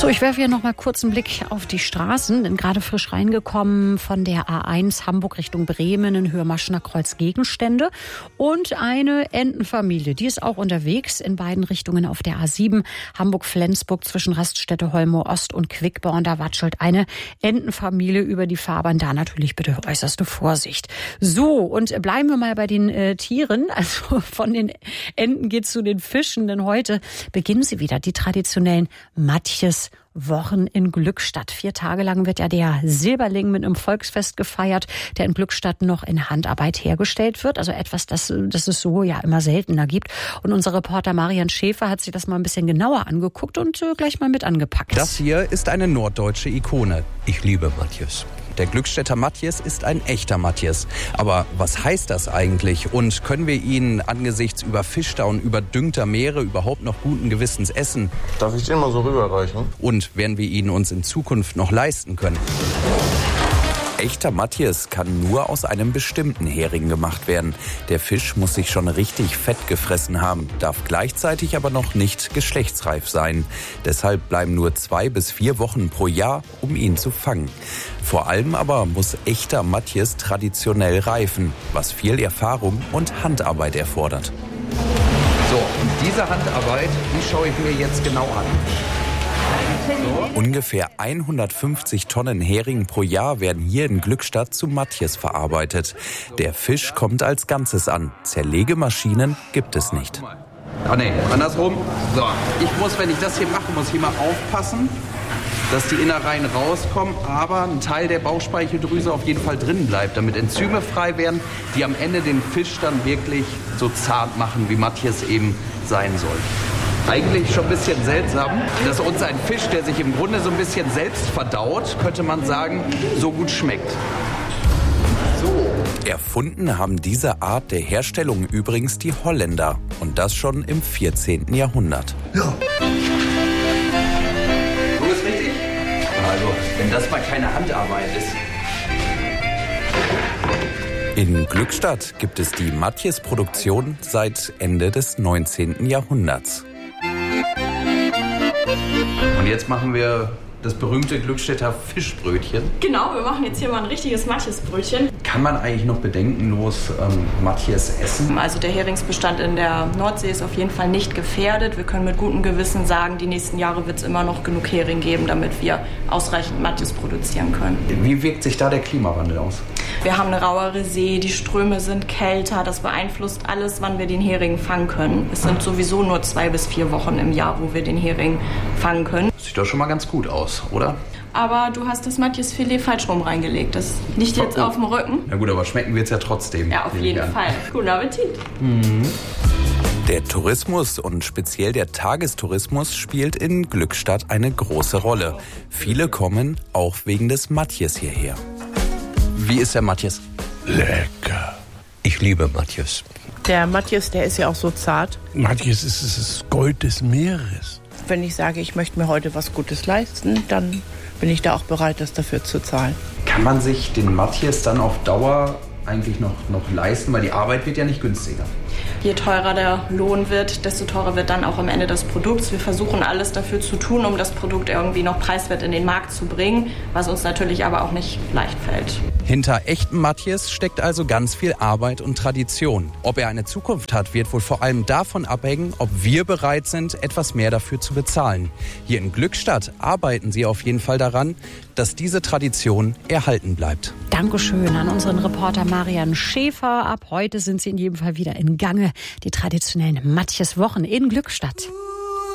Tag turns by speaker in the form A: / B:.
A: So, ich werfe hier noch mal kurz einen Blick auf die Straßen, denn gerade frisch reingekommen von der A1 Hamburg Richtung Bremen in Höhe Maschener Kreuz Gegenstände und eine Entenfamilie, die ist auch unterwegs in beiden Richtungen auf der A7 Hamburg-Flensburg zwischen Raststätte Holmow Ost und Quickborn. Da watschelt eine Entenfamilie über die Fahrbahn, da natürlich bitte äußerste Vorsicht. So, und bleiben wir mal bei den Tieren, also von den Enten geht's zu den Fischen, denn heute beginnen sie wieder, die traditionellen Matjes-Wochen in Glückstadt. 4 Tage lang wird ja der Silberling mit einem Volksfest gefeiert, der in Glückstadt noch in Handarbeit hergestellt wird. Also etwas, das es so ja immer seltener gibt. Und unser Reporter Marian Schäfer hat sich das mal ein bisschen genauer angeguckt und gleich mal mit angepackt.
B: Das hier ist eine norddeutsche Ikone. Ich liebe Matjes. Der Glückstädter Matjes ist ein echter Matjes. Aber was heißt das eigentlich? Und können wir ihn angesichts überfischter und überdüngter Meere überhaupt noch guten Gewissens essen?
C: Darf ich den mal so rüberreichen?
B: Und werden wir ihn uns in Zukunft noch leisten können? Echter Matjes kann nur aus einem bestimmten Hering gemacht werden. Der Fisch muss sich schon richtig fett gefressen haben, darf gleichzeitig aber noch nicht geschlechtsreif sein. Deshalb bleiben nur 2 bis 4 Wochen pro Jahr, um ihn zu fangen. Vor allem aber muss echter Matjes traditionell reifen, was viel Erfahrung und Handarbeit erfordert. So, und diese Handarbeit, die schaue ich mir jetzt genau an. So. Ungefähr 150 Tonnen Hering pro Jahr werden hier in Glückstadt zu Matjes verarbeitet. Der Fisch kommt als Ganzes an. Zerlegemaschinen gibt es nicht. Ah nee, andersrum. So, wenn ich das hier mache, muss ich immer aufpassen, dass die Innereien rauskommen, aber ein Teil der Bauchspeicheldrüse auf jeden Fall drin bleibt, damit Enzyme frei werden, die am Ende den Fisch dann wirklich so zart machen, wie Matjes eben sein soll. Eigentlich schon ein bisschen seltsam, dass uns ein Fisch, der sich im Grunde so ein bisschen selbst verdaut, könnte man sagen, so gut schmeckt. So. Erfunden haben diese Art der Herstellung übrigens die Holländer. Und das schon im 14. Jahrhundert. Ja. So ist richtig? Also, wenn das mal keine Handarbeit ist. In Glückstadt gibt es die Matjes-Produktion seit Ende des 19. Jahrhunderts. Und jetzt machen wir das berühmte Glückstädter Fischbrötchen.
D: Genau, wir machen jetzt hier mal ein richtiges Matjesbrötchen.
B: Kann man eigentlich noch bedenkenlos Matjes essen?
D: Also der Heringsbestand in der Nordsee ist auf jeden Fall nicht gefährdet. Wir können mit gutem Gewissen sagen, die nächsten Jahre wird es immer noch genug Hering geben, damit wir ausreichend Matjes produzieren können.
B: Wie wirkt sich da der Klimawandel aus?
D: Wir haben eine rauere See, die Ströme sind kälter, das beeinflusst alles, wann wir den Hering fangen können. Es sind sowieso nur 2 bis 4 Wochen im Jahr, wo wir den Hering fangen können.
B: Sieht doch schon mal ganz gut aus, oder?
D: Aber du hast das Matjesfilet falsch rum reingelegt. Das liegt jetzt auf dem Rücken.
B: Na gut, aber schmecken wird es ja trotzdem.
D: Ja, auf jeden Fall. Guten Appetit.
B: Mhm. Der Tourismus und speziell der Tagestourismus spielt in Glückstadt eine große Rolle. Viele kommen auch wegen des Matjes hierher. Wie ist der Matjes?
E: Lecker. Ich liebe Matjes.
F: Der Matjes, der ist ja auch so zart.
E: Matjes ist das Gold des Meeres.
F: Wenn ich sage, ich möchte mir heute was Gutes leisten, dann bin ich da auch bereit, das dafür zu zahlen.
B: Kann man sich den Matjes dann auf Dauer eigentlich noch leisten? Weil die Arbeit wird ja nicht günstiger.
D: Je teurer der Lohn wird, desto teurer wird dann auch am Ende das Produkt. Wir versuchen alles dafür zu tun, um das Produkt irgendwie noch preiswert in den Markt zu bringen, was uns natürlich aber auch nicht leicht fällt.
B: Hinter echtem Matjes steckt also ganz viel Arbeit und Tradition. Ob er eine Zukunft hat, wird wohl vor allem davon abhängen, ob wir bereit sind, etwas mehr dafür zu bezahlen. Hier in Glückstadt arbeiten sie auf jeden Fall daran, dass diese Tradition erhalten bleibt.
A: Dankeschön an unseren Reporter Marian Schäfer. Ab heute sind sie in jedem Fall wieder in Gange, die traditionellen Matjes-Wochen in Glückstadt.